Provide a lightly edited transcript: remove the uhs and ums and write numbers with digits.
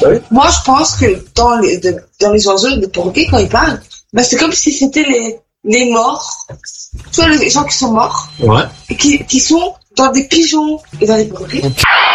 Oui. Moi, je pense que dans les oiseaux, les perroquets, quand ils parlent, bah, c'est comme si c'était les morts. Tu vois, les gens qui sont morts. Ouais. Et qui sont dans des pigeons et dans des perroquets.